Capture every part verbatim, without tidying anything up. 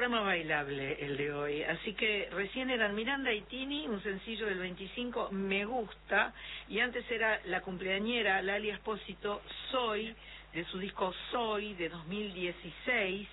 programa bailable el de hoy, así que recién eran Miranda y Tini, un sencillo del veinticinco, Me Gusta, y antes era la cumpleañera Lali Espósito, Soy, de su disco Soy, de dos mil dieciséis,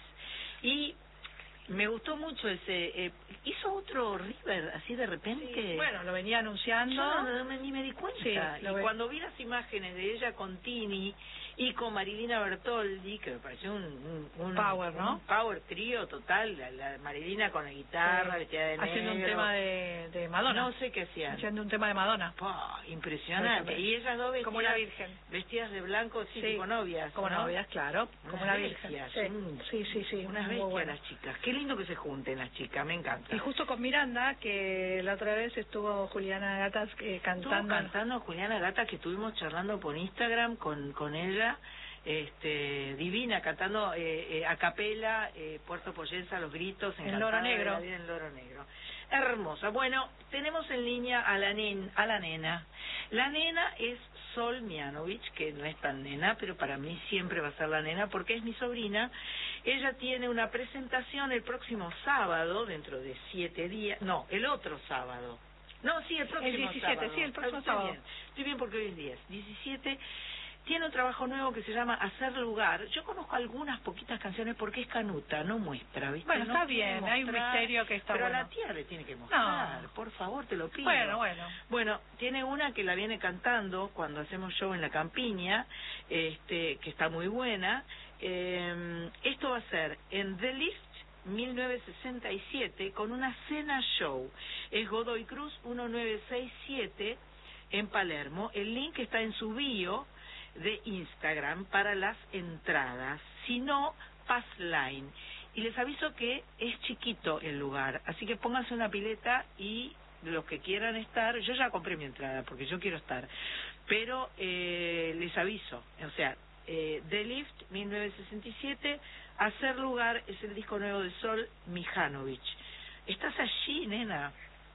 y me gustó mucho ese, eh, hizo otro River, así de repente. Sí, bueno, lo venía anunciando. Yo no, no, me, ni me di cuenta, sí, y cuando vi las imágenes de ella con Tini, y con Marilina Bertoldi, que me pareció un, un, un power, ¿no? Un power trío total, la, la Marilina con la guitarra, sí. vestida de negro. Haciendo un tema de, de Madonna. No sé qué hacían. Haciendo un tema de Madonna. Oh, impresionante. Y ellas dos vestidas... Como una virgen. Vestidas de blanco, sí, sí. como novias. Como ¿no? novias, claro. Unas como una bestias, virgen. Sí, sí, sí. sí unas muy bestias bueno. las chicas. Qué lindo que se junten las chicas, me encanta. Y justo con Miranda, que la otra vez estuvo Juliana Gatas eh, cantando. Estuvo cantando Juliana Gata, que estuvimos charlando por Instagram con, con ella. Este, divina, cantando eh, eh, a capela, eh, Puerto Poyensa, los gritos, en Loro Negro. La en Loro Negro. Hermosa. Bueno, tenemos en línea a la, nen, a la nena. La nena es Sol Mianovich, que no es tan nena, pero para mí siempre va a ser la nena, porque es mi sobrina. Ella tiene una presentación el próximo sábado, dentro de siete días, no, el otro sábado. No, sí, el próximo el diecisiete, sábado. Sí, el próximo Estoy sábado. Bien. Estoy bien porque hoy es diez. diecisiete. Tiene un trabajo nuevo que se llama Hacer Lugar. Yo conozco algunas poquitas canciones porque es canuta, no muestra, ¿viste? Bueno, no está bien, mostrar, hay un misterio que está pero bueno. Pero a la tía le tiene que mostrar, no. Por favor, te lo pido. Bueno, bueno. Bueno, tiene una que la viene cantando cuando hacemos show en la campiña, este, que está muy buena. Eh, esto va a ser en The Lift mil novecientos sesenta y siete con una cena show. Es Godoy Cruz diecinueve sesenta y siete en Palermo. El link está en su bio de Instagram para las entradas, si no, Passline. Y les aviso que es chiquito el lugar, así que pónganse una pileta y los que quieran estar, yo ya compré mi entrada porque yo quiero estar, pero eh, les aviso, o sea, eh, The Lift mil novecientos sesenta y siete, Hacer Lugar es el disco nuevo de Sol Mijanovich. ¿Estás allí, nena?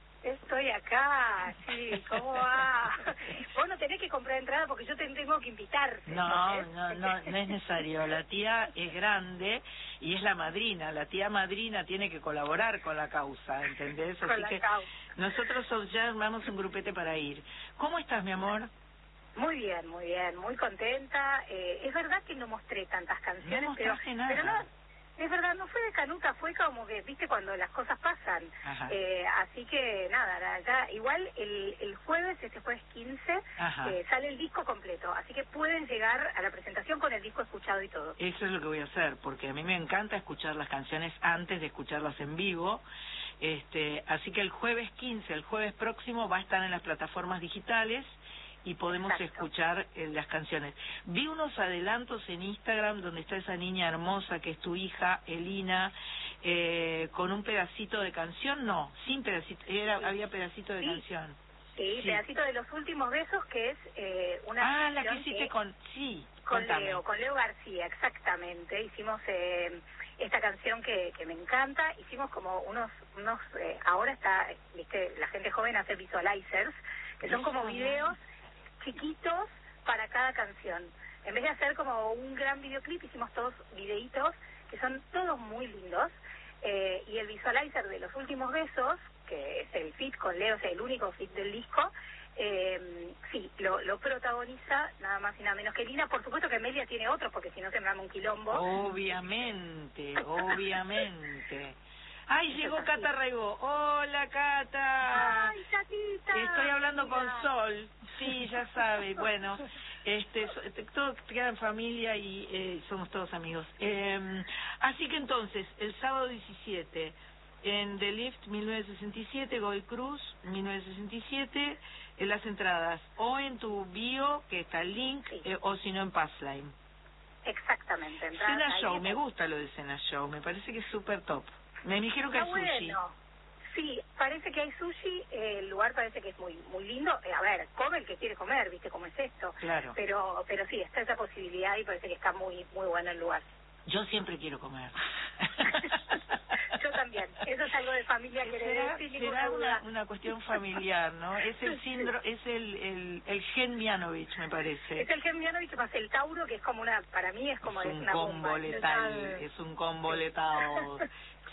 Estoy acá, sí, ¿cómo va? Vos no tenés que comprar entrada porque yo te tengo que invitar. No, no, no, no es necesario. La tía es grande y es la madrina. La tía madrina tiene que colaborar con la causa, ¿entendés? Con Así la que causa. nosotros ya armamos un grupete para ir. ¿Cómo estás, mi amor? Muy bien, muy bien, muy contenta. Eh, es verdad que no mostré tantas canciones, no pero, nada. pero no... Es verdad, no fue de canuta, fue como que, viste, cuando las cosas pasan. Eh, así que, nada, ya, igual el, el jueves, este jueves quince, eh, sale el disco completo. Así que pueden llegar a la presentación con el disco escuchado y todo. Eso es lo que voy a hacer, porque a mí me encanta escuchar las canciones antes de escucharlas en vivo. Este, así que el jueves quince, el jueves próximo, va a estar en las plataformas digitales y podemos Exacto. escuchar eh, las canciones. Vi unos adelantos en Instagram donde está esa niña hermosa que es tu hija, Elina, eh, con un pedacito de canción, no, sin pedacito, era, sí. había pedacito de sí. canción. Sí, sí, pedacito de Los Últimos Besos, que es eh, una Ah, canción la que hiciste que con, sí, con contame. Leo, con Leo García, exactamente. Hicimos eh, esta canción que, que me encanta, hicimos como unos, unos eh, ahora está, viste, la gente joven hace visualizers, que son como videos chiquitos para cada canción. En vez de hacer como un gran videoclip, hicimos todos videitos que son todos muy lindos. Eh, y el visualizer de Los Últimos Besos, que es el feat con Leo, o sea, el único feat del disco, eh, sí, lo, lo protagoniza nada más y nada menos que Lina. Por supuesto que Amelia tiene otros, porque si no se me arma un quilombo. Obviamente, obviamente. ¡Ay, llegó Cata Raigó! ¡Hola, Cata! ¡Ay, Catita! Estoy hablando mira. con Sol. Sí, ya sabe. Bueno, este, todo queda en familia y eh, somos todos amigos. Eh, así que entonces, el sábado diecisiete, en The Lift mil novecientos sesenta y siete, Godoy Cruz mil novecientos sesenta y siete, en las entradas, o en tu bio, que está el link, sí. eh, o si no en Passline. Exactamente. Cena Show, me gusta lo de Cena Show, me parece que es súper top. Me dijeron que hay sushi. Bueno. Sí, parece que hay sushi, eh, el lugar parece que es muy muy lindo. Eh, a ver, come el que quiere comer, ¿viste cómo es esto? Claro. Pero pero sí, está esa posibilidad y parece que está muy muy bueno el lugar. Yo siempre quiero comer. Yo también. Eso es algo de familia que será, sin será una, una cuestión familiar, ¿no? Es el síndrome, es el, el, el gen Mianovich, me parece. Es el gen Mianovich más el Tauro, que es como una, para mí es como es un una combo bomba. letal, es un combo letal.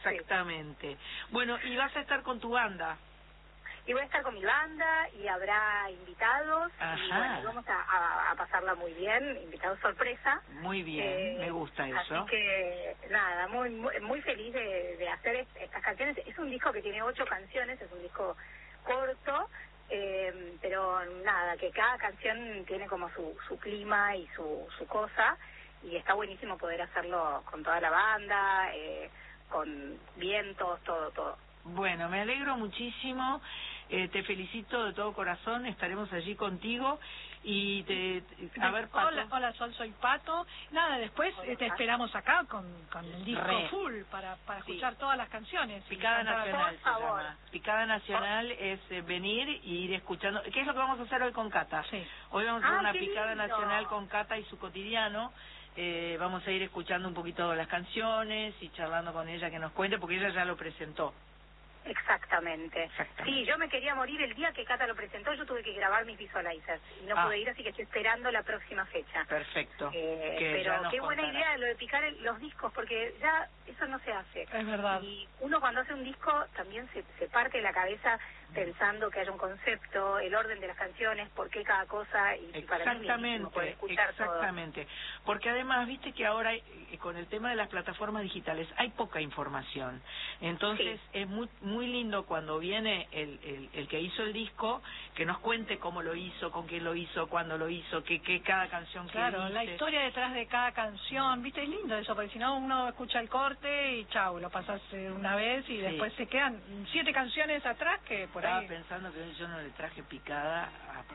Exactamente. Bueno, y vas a estar con tu banda. Y voy a estar con mi banda y habrá invitados. Ajá. Y bueno, vamos a, a, a pasarla muy bien, invitados sorpresa. Muy bien, eh, me gusta eso. Así que nada, muy muy, muy feliz de, de hacer est estas canciones. Es un disco que tiene ocho canciones, es un disco corto, eh, pero nada, que cada canción tiene como su, su clima y su, su cosa, y está buenísimo poder hacerlo con toda la banda, eh, con vientos, todo, todo. Bueno, me alegro muchísimo, eh, te felicito de todo corazón, estaremos allí contigo y te... A ver, Pato. Hola, hola Sol, soy Pato. Nada, después eh, te esperamos acá con, con el disco Re. full para, para Sí. escuchar todas las canciones. Picada Nacional por se favor. llama. Picada Nacional es eh, venir y ir escuchando. ¿Qué es lo que vamos a hacer hoy con Cata? Sí. Hoy vamos a hacer Ah, una qué Picada lindo. Nacional con Cata y su cotidiano. Eh, vamos a ir escuchando un poquito las canciones y charlando con ella que nos cuente, porque ella ya lo presentó. Exactamente. Exactamente. Sí, yo me quería morir el día que Cata lo presentó, yo tuve que grabar mis visualizers y no Ah. pude ir, así que estoy esperando la próxima fecha. Perfecto. Eh, que ya pero nos qué buena contará. idea lo de picar el- los discos, porque ya eso no se hace. Es verdad. Y uno cuando hace un disco también se, se parte la cabeza pensando que haya un concepto, el orden de las canciones, por qué cada cosa, y para mí es buenísimo poder Exactamente, escuchar todo. exactamente. Porque además, viste que ahora eh, con el tema de las plataformas digitales hay poca información. Entonces Sí. es muy muy lindo cuando viene el, el, el que hizo el disco, que nos cuente cómo lo hizo, con quién lo hizo, cuándo lo hizo, qué qué cada canción que Claro, la dice. historia detrás de cada canción, viste, es lindo eso, porque si no uno escucha el corte y chau, lo pasas eh, una vez y Sí. después se quedan siete canciones atrás que por Estaba ahí... pensando que yo no le traje picada a